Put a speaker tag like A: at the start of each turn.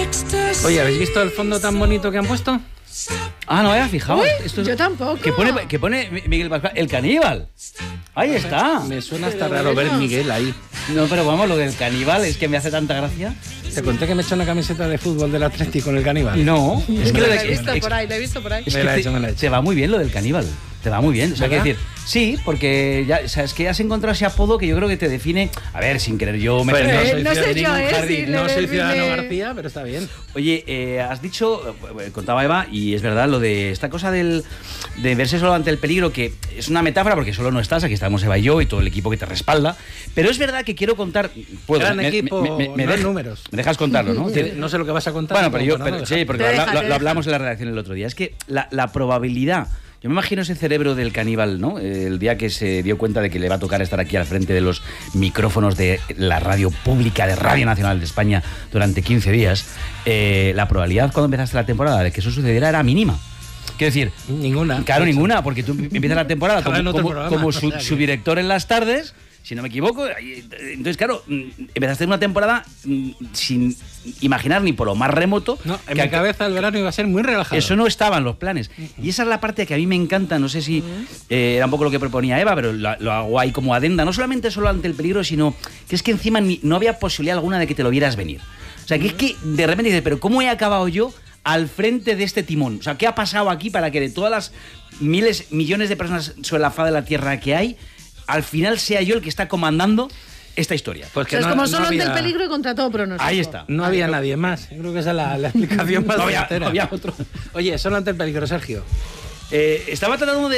A: Oye, ¿habéis visto el fondo tan bonito que han puesto?
B: Ah, no me había fijado.
C: Uy, yo tampoco.
B: Que pone Miguel Pascual, el caníbal. Ahí está.
A: Me suena hasta raro ver Miguel ahí.
B: No, pero vamos, lo del caníbal es que me hace tanta gracia.
A: ¿Te conté que me he hecho una camiseta de fútbol del Atlético con el caníbal?
B: No, es que
C: Lo he visto por ahí, lo he visto por ahí.
B: Es
A: Me
B: que
A: la he hecho.
B: te va muy bien lo del caníbal. Te va muy bien. O sea, quiero
A: ¿Verdad?
B: decir, sí, porque ya, o sea, es que has encontrado ese apodo que yo creo que te define. A ver, sin querer yo me.
A: Pues
C: no sé yo,
A: ningún jardín,
C: sí,
A: no
C: le
A: soy
C: define.
A: Ciudadano García, pero está bien.
B: Oye, has dicho, contaba Eva, y es verdad, lo de esta cosa de verse solo ante el peligro, que es una metáfora porque solo no estás, aquí estamos Eva y yo y todo el equipo que te respalda, pero es verdad que quiero contar... ¿Puedo?
A: Gran equipo, no en números.
B: Me dejas contarlo, ¿no?
A: No sé lo que vas a contar.
B: Bueno, pero yo,
A: no,
B: sí, porque
C: Te deja, te
B: lo
C: deja.
B: hablamos en la redacción el otro día. Es que la probabilidad... Yo me imagino ese cerebro del caníbal, ¿no? El día que se dio cuenta de que le va a tocar estar aquí al frente de los micrófonos de la radio pública, de Radio Nacional de España, durante 15 días, la probabilidad cuando empezaste la temporada de que eso sucediera era mínima. Quiero decir...
A: Ninguna.
B: Claro, ninguna, porque tú empiezas la temporada
A: Estaba en otro
B: como
A: programa, o sea que-
B: subdirector en las tardes, si no me equivoco. Entonces, claro, empezaste una temporada sin imaginar ni por lo más remoto...
A: No, en
B: que
A: mi cabeza el verano iba a ser muy relajado.
B: eso no estaba en los planes. Y esa es la parte que a mí me encanta. No sé si era un poco lo que proponía Eva, pero lo hago ahí como adenda. No solamente solo ante el peligro, sino que es que encima no había posibilidad alguna de que te lo vieras venir. O sea, que es que de repente dices, pero ¿cómo he acabado yo al frente de este timón? O sea, ¿qué ha pasado aquí para que de todas las millones de personas sobre la faz de la Tierra que hay, al final sea yo el que está comandando esta historia?
A: Pues
C: O sea, es como solo ante el peligro y contra todo pronóstico.
B: Ahí está.
A: No había nadie más. Yo creo que esa es la explicación más
B: No había
A: certera.
B: otro.
A: Oye, solo ante el peligro, Sergio.
B: Estaba tratando de